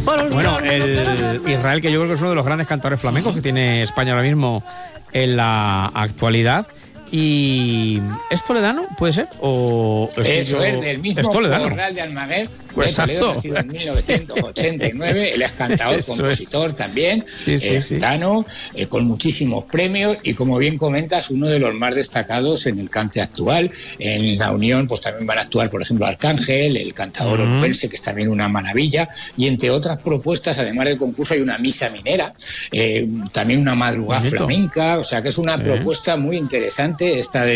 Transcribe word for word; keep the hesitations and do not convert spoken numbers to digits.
Bueno, el Israel, que yo creo que es uno de los grandes cantadores flamencos que tiene España ahora mismo en la actualidad. ¿Y es toledano, puede ser? ¿O Eso es, del mismo Corral de Almaguer, pues de Toledo, nacido en mil novecientos ochenta y nueve. Él es cantador, Eso compositor es. también, sí, sí, eh, sí. gitano, eh, con muchísimos premios y, como bien comentas, uno de los más destacados en el cante actual. En la Unión pues también van a actuar, por ejemplo, Arcángel, el cantador uh-huh. onubense, que es también una maravilla, y entre otras propuestas, además del concurso, hay una misa minera, eh, también una madrugada Bonito. flamenca, o sea que es una uh-huh. propuesta muy interesante esta de